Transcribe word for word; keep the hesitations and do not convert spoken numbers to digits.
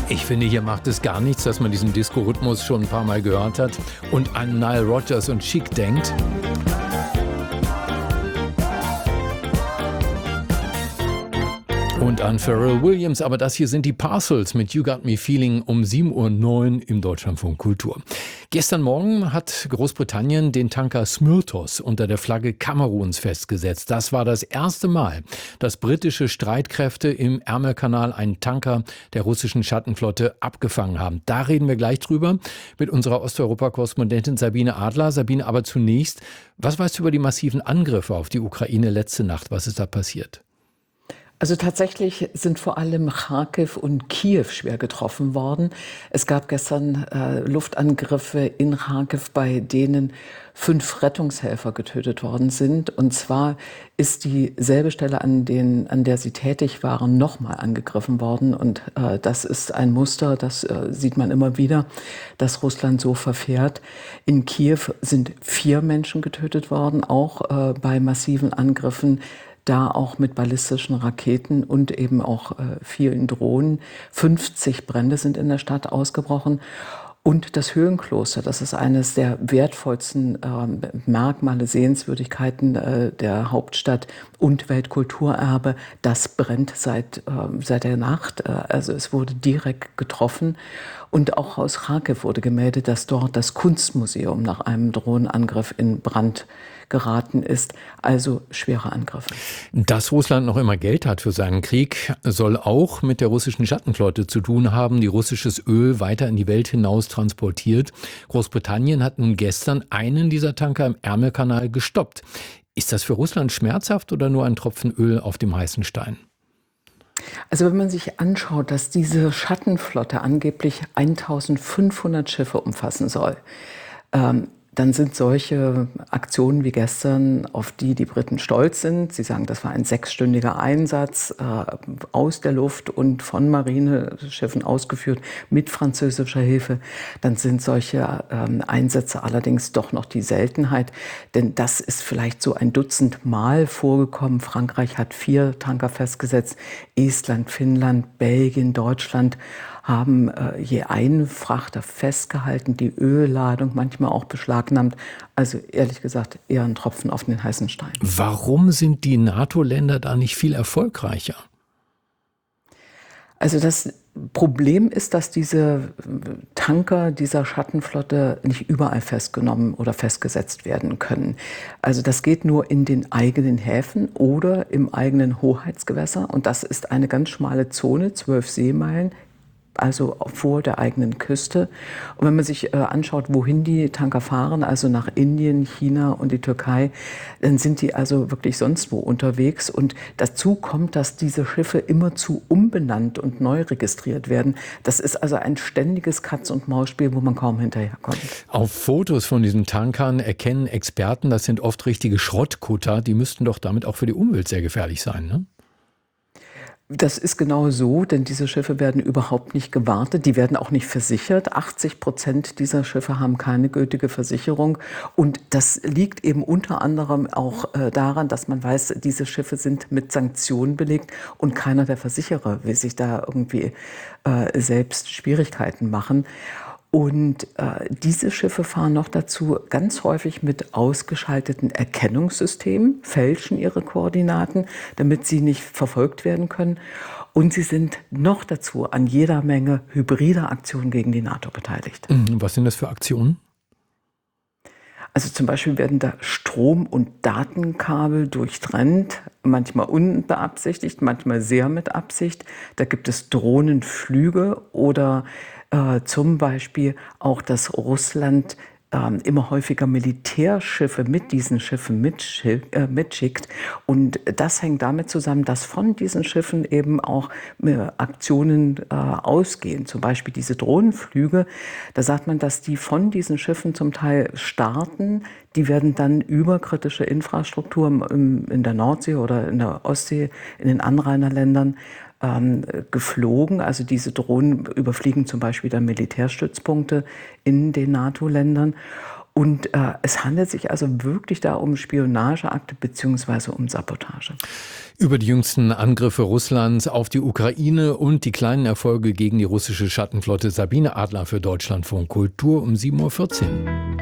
Ich finde, hier macht es gar nichts, dass man diesen Disco-Rhythmus schon ein paar Mal gehört hat und an Nile Rodgers und Chic denkt. Und an Pharrell Williams, aber das hier sind die Parcels mit You Got Me Feeling um sieben Uhr neun im Deutschlandfunk Kultur. Gestern Morgen hat Großbritannien den Tanker Smyrtos unter der Flagge Kameruns festgesetzt. Das war das erste Mal, dass britische Streitkräfte im Ärmelkanal einen Tanker der russischen Schattenflotte abgefangen haben. Da reden wir gleich drüber mit unserer Osteuropa-Korrespondentin Sabine Adler. Sabine, aber zunächst, was weißt du über die massiven Angriffe auf die Ukraine letzte Nacht? Was ist da passiert? Also tatsächlich sind vor allem Charkiw und Kiew schwer getroffen worden. Es gab gestern äh, Luftangriffe in Charkiw, bei denen fünf Rettungshelfer getötet worden sind. Und zwar ist dieselbe Stelle, an, den, an der sie tätig waren, nochmal angegriffen worden. Und äh, das ist ein Muster, das äh, sieht man immer wieder, dass Russland so verfährt. In Kiew sind vier Menschen getötet worden, auch äh, bei massiven Angriffen, da auch mit ballistischen Raketen und eben auch äh, vielen Drohnen. fünfzig Brände sind in der Stadt ausgebrochen. Und das Höhenkloster, das ist eines der wertvollsten äh, Merkmale, Sehenswürdigkeiten äh, der Hauptstadt und Weltkulturerbe, das brennt seit, äh, seit der Nacht. Äh, also es wurde direkt getroffen. Und auch aus Charkiw wurde gemeldet, dass dort das Kunstmuseum nach einem Drohnenangriff in Brand geraten ist. Also schwere Angriffe. Dass Russland noch immer Geld hat für seinen Krieg, soll auch mit der russischen Schattenflotte zu tun haben, die russisches Öl weiter in die Welt hinaus transportiert. Großbritannien hat nun gestern einen dieser Tanker im Ärmelkanal gestoppt. Ist das für Russland schmerzhaft oder nur ein Tropfen Öl auf dem heißen Stein? Also wenn man sich anschaut, dass diese Schattenflotte angeblich eintausendfünfhundert Schiffe umfassen soll, ähm, dann sind solche Aktionen wie gestern, auf die die Briten stolz sind. Sie sagen, das war ein sechsstündiger Einsatz äh, aus der Luft und von Marineschiffen ausgeführt mit französischer Hilfe. Dann sind solche ähm, Einsätze allerdings doch noch die Seltenheit. Denn das ist vielleicht so ein Dutzend Mal vorgekommen. Frankreich hat vier Tanker festgesetzt. Estland, Finnland, Belgien, Deutschland haben äh, je einen Frachter festgehalten, die Ölladung manchmal auch beschlagnahmt. Also ehrlich gesagt eher ein Tropfen auf den heißen Stein. Warum sind die NATO-Länder da nicht viel erfolgreicher? Also das Problem ist, dass diese Tanker dieser Schattenflotte nicht überall festgenommen oder festgesetzt werden können. Also das geht nur in den eigenen Häfen oder im eigenen Hoheitsgewässer. Und das ist eine ganz schmale Zone, zwölf Seemeilen, also vor der eigenen Küste. Und wenn man sich äh, anschaut, wohin die Tanker fahren, also nach Indien, China und die Türkei, dann sind die also wirklich sonst wo unterwegs. Und dazu kommt, dass diese Schiffe immerzu umbenannt und neu registriert werden. Das ist also ein ständiges Katz-und-Maus-Spiel, wo man kaum hinterherkommt. Auf Fotos von diesen Tankern erkennen Experten, das sind oft richtige Schrottkutter. Die müssten doch damit auch für die Umwelt sehr gefährlich sein, ne? Das ist genau so, denn diese Schiffe werden überhaupt nicht gewartet, die werden auch nicht versichert. achtzig Prozent dieser Schiffe haben keine gültige Versicherung und das liegt eben unter anderem auch äh, daran, dass man weiß, diese Schiffe sind mit Sanktionen belegt und keiner der Versicherer will sich da irgendwie äh, selbst Schwierigkeiten machen. Und äh, diese Schiffe fahren noch dazu ganz häufig mit ausgeschalteten Erkennungssystemen, fälschen ihre Koordinaten, damit sie nicht verfolgt werden können. Und sie sind noch dazu an jeder Menge hybrider Aktionen gegen die NATO beteiligt. Was sind das für Aktionen? Also zum Beispiel werden da Strom- und Datenkabel durchtrennt, manchmal unbeabsichtigt, manchmal sehr mit Absicht. Da gibt es Drohnenflüge oder äh, zum Beispiel auch, dass Russland äh, immer häufiger Militärschiffe mit diesen Schiffen mitschick, äh, mitschickt. Und das hängt damit zusammen, dass von diesen Schiffen eben auch äh, Aktionen äh, ausgehen. Zum Beispiel diese Drohnenflüge. Da sagt man, dass die von diesen Schiffen zum Teil starten. Die werden dann über kritische Infrastruktur im, in der Nordsee oder in der Ostsee, in den Anrainerländern ähm, geflogen. Also diese Drohnen überfliegen zum Beispiel dann Militärstützpunkte in den NATO-Ländern. Und äh, es handelt sich also wirklich da um Spionageakte bzw. um Sabotage. Über die jüngsten Angriffe Russlands auf die Ukraine und die kleinen Erfolge gegen die russische Schattenflotte Sabine Adler für Deutschlandfunk Kultur um sieben Uhr vierzehn.